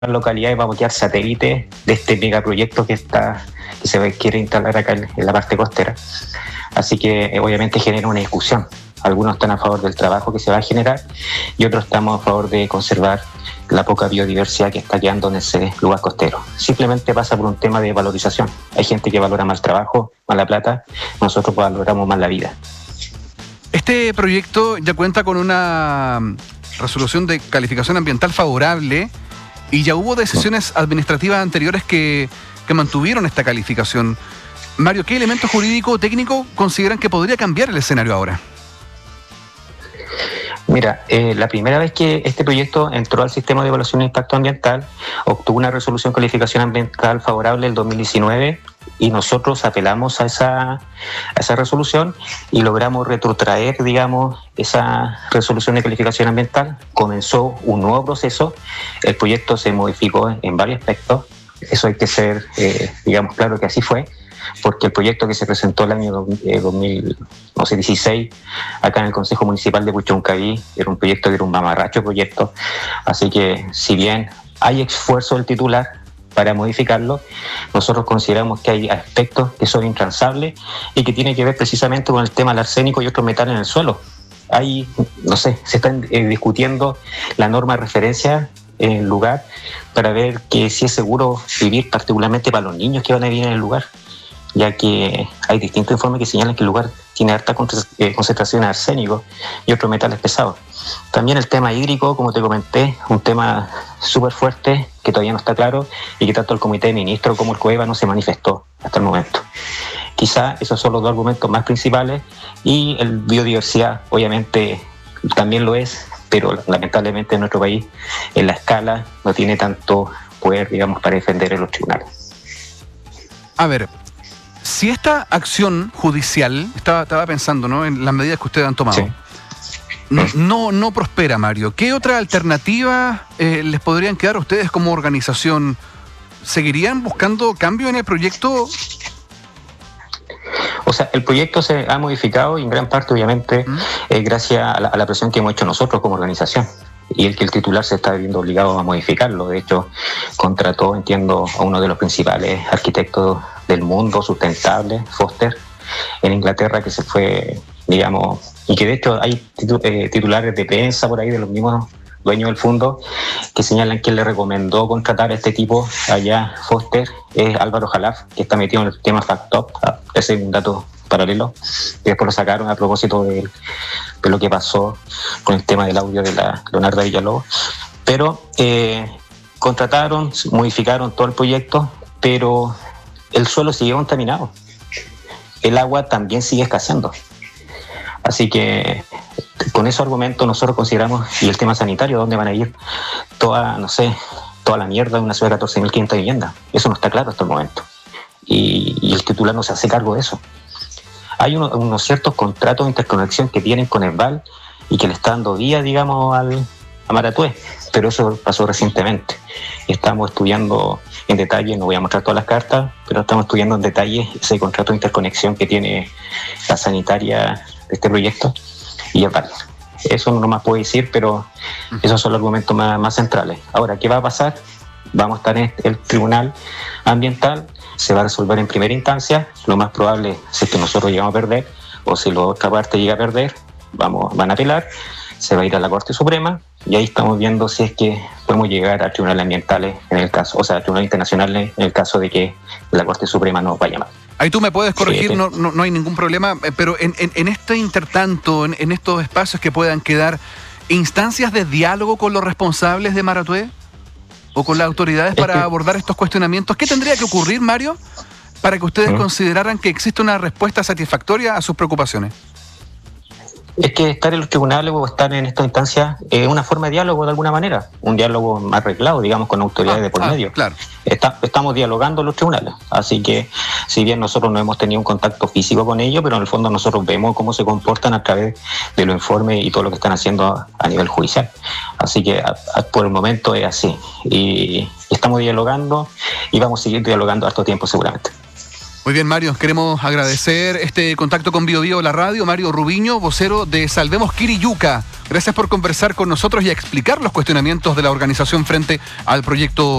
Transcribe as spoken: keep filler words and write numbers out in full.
localidades vamos a quedar satélites de este megaproyecto que está que se quiere instalar acá en, en la parte costera. Así que eh, obviamente genera una discusión. Algunos están a favor del trabajo que se va a generar y otros estamos a favor de conservar la poca biodiversidad que está quedando en ese lugar costero. Simplemente pasa por un tema de valorización. Hay gente que valora más el trabajo, más la plata, nosotros valoramos más la vida. Este proyecto ya cuenta con una resolución de calificación ambiental favorable y ya hubo decisiones administrativas anteriores que, que mantuvieron esta calificación. Mario, ¿qué elemento jurídico o técnico consideran que podría cambiar el escenario ahora? Mira, eh, la primera vez que este proyecto entró al sistema de evaluación de impacto ambiental, obtuvo una resolución de calificación ambiental favorable el dos mil diecinueve y nosotros apelamos a esa, a esa resolución y logramos retrotraer, digamos, esa resolución de calificación ambiental. Comenzó un nuevo proceso, el proyecto se modificó en varios aspectos, eso hay que ser, eh, digamos, claro que así fue, porque el proyecto que se presentó el año dos mil dieciséis acá en el Consejo Municipal de Puchuncaví era un proyecto que era un mamarracho proyecto, así que si bien hay esfuerzo del titular para modificarlo, nosotros consideramos que hay aspectos que son intransables y que tienen que ver precisamente con el tema del arsénico y otros metales en el suelo. Hay, no sé, se están eh, discutiendo la norma de referencia en el lugar para ver que si es seguro vivir, particularmente para los niños que van a vivir en el lugar, ya que hay distintos informes que señalan que el lugar tiene alta concentración de arsénico y otros metales pesados. También el tema hídrico, como te comenté, un tema súper fuerte que todavía no está claro y que tanto el Comité de Ministros como el COEVA no se manifestó hasta el momento. Quizá esos son los dos argumentos más principales y el biodiversidad obviamente también lo es, pero lamentablemente en nuestro país en la escala no tiene tanto poder, digamos, para defender en los tribunales. A ver, si esta acción judicial, estaba, estaba pensando, ¿no?, en las medidas que ustedes han tomado, sí. no, no, no prospera, Mario, ¿qué otra alternativa eh, les podrían quedar a ustedes como organización? ¿Seguirían buscando cambio en el proyecto? O sea, el proyecto se ha modificado y en gran parte, obviamente, ¿Mm? eh, gracias a la, a la presión que hemos hecho nosotros como organización. Y el que el titular se está viendo obligado a modificarlo. De hecho, contrató, entiendo, a uno de los principales arquitectos del mundo sustentable, Foster, en Inglaterra, que se fue, digamos, y que de hecho hay titu- eh, titulares de prensa por ahí de los mismos dueños del fondo que señalan que le recomendó contratar a este tipo allá, Foster, es Álvaro Jalaf, que está metido en el tema FactTop, ese es un dato paralelo, y después lo sacaron a propósito de, de lo que pasó con el tema del audio de la Leonardo Villalobos, pero eh, contrataron, modificaron todo el proyecto, pero el suelo sigue contaminado, el agua también sigue escaseando, así que con esos argumentos nosotros consideramos, y el tema sanitario, ¿dónde van a ir toda, no sé, toda la mierda de una ciudad de catorce mil quinientas viviendas? Eso no está claro hasta el momento, y, y el titular no se hace cargo de eso. Hay unos, unos ciertos contratos de interconexión que tienen con Esval y que le está dando vía, digamos, al, a Maratúe, pero eso pasó recientemente. Estamos estudiando en detalle, no voy a mostrar todas las cartas, pero estamos estudiando en detalle ese contrato de interconexión que tiene la sanitaria de este proyecto y Esval. Eso no más puedo decir, pero esos son los argumentos más, más centrales. Ahora, ¿qué va a pasar? Vamos a estar en el tribunal ambiental, se va a resolver en primera instancia, lo más probable es que nosotros llegamos a perder, o si la otra parte llega a perder, vamos, van a apelar, se va a ir a la Corte Suprema, y ahí estamos viendo si es que podemos llegar a tribunales ambientales en el caso, o sea, a tribunales internacionales en el caso de que la Corte Suprema nos vaya mal. Ahí tú me puedes corregir, sí, no, no, no hay ningún problema, pero en, en, en este intertanto, en, en estos espacios que puedan quedar, ¿instancias de diálogo con los responsables de Maratúe? ¿O con las autoridades para es que... abordar estos cuestionamientos? ¿Qué tendría que ocurrir, Mario, para que ustedes ¿Mm? consideraran que existe una respuesta satisfactoria a sus preocupaciones? Es que estar en los tribunales o estar en esta instancia es una forma de diálogo de alguna manera, un diálogo más arreglado, digamos, con autoridades ah, de por ah, medio. Claro. Está, estamos dialogando en los tribunales, así que si bien nosotros no hemos tenido un contacto físico con ellos, pero en el fondo nosotros vemos cómo se comportan a través de los informes y todo lo que están haciendo a, a nivel judicial. Así que a, a, por el momento es así, y, y estamos dialogando y vamos a seguir dialogando harto tiempo seguramente. Muy bien, Mario, queremos agradecer este contacto con Bio Bio, la radio. Mario Rubiño, vocero de Salvemos Quiriyuca. Gracias por conversar con nosotros y explicar los cuestionamientos de la organización frente al proyecto